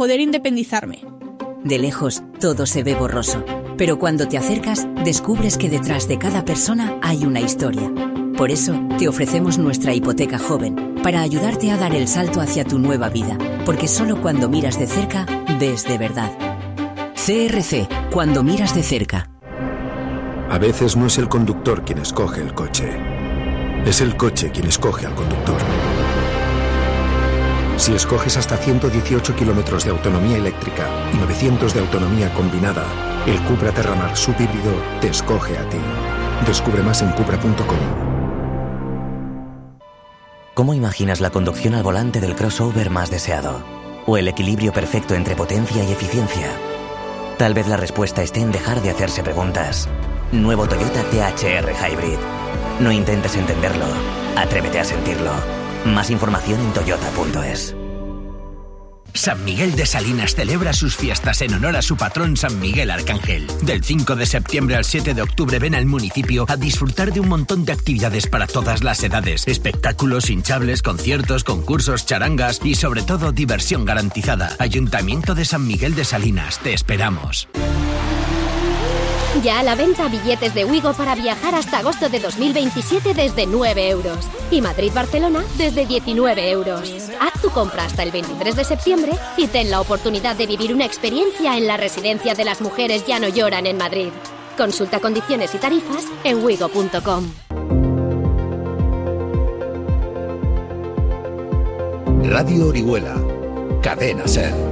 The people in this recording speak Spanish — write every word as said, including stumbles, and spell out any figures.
poder independizarme. De lejos, todo se ve borroso, pero cuando te acercas, descubres que detrás de cada persona hay una historia. Por eso, te ofrecemos nuestra hipoteca joven, para ayudarte a dar el salto hacia tu nueva vida, porque solo cuando miras de cerca, ves de verdad. C R C, cuando miras de cerca. A veces no es el conductor quien escoge el coche, es el coche quien escoge al conductor. Si escoges hasta ciento dieciocho kilómetros de autonomía eléctrica y novecientos de autonomía combinada, el Cupra Terramar subhíbrido te escoge a ti. Descubre más en cupra punto com. ¿Cómo imaginas la conducción al volante del crossover más deseado? ¿O el equilibrio perfecto entre potencia y eficiencia? Tal vez la respuesta esté en dejar de hacerse preguntas. Nuevo Toyota T H R Hybrid. No intentes entenderlo, atrévete a sentirlo. Más información en toyota punto es. San Miguel de Salinas celebra sus fiestas en honor a su patrón San Miguel Arcángel. Del cinco de septiembre al siete de octubre ven al municipio a disfrutar de un montón de actividades para todas las edades. Espectáculos, hinchables, conciertos, concursos, charangas y sobre todo diversión garantizada. Ayuntamiento de San Miguel de Salinas, te esperamos. Ya a la venta billetes de Wigo para viajar hasta agosto de dos mil veintisiete desde nueve euros. Y Madrid-Barcelona desde diecinueve euros. Haz tu compra hasta el veintitrés de septiembre y ten la oportunidad de vivir una experiencia en la Residencia de las Mujeres Ya No Lloran en Madrid. Consulta condiciones y tarifas en wigo punto com. Radio Orihuela, Cadena Ser.